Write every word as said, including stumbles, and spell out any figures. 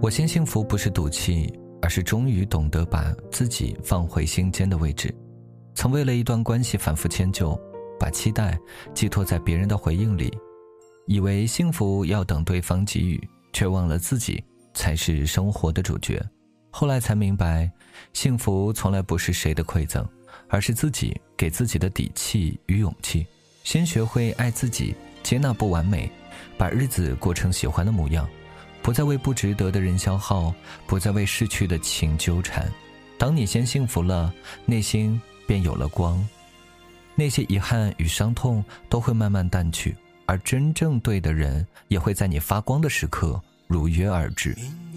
我先幸福不是赌气，而是终于懂得把自己放回心间的位置。曾为了一段关系反复迁就，把期待寄托在别人的回应里，以为幸福要等对方给予，却忘了自己才是生活的主角。后来才明白，幸福从来不是谁的馈赠，而是自己给自己的底气与勇气。先学会爱自己，接纳不完美，把日子过成喜欢的模样，不再为不值得的人消耗，不再为逝去的情纠缠。当你先幸福了，内心便有了光，那些遗憾与伤痛都会慢慢淡去，而真正对的人也会在你发光的时刻如约而至。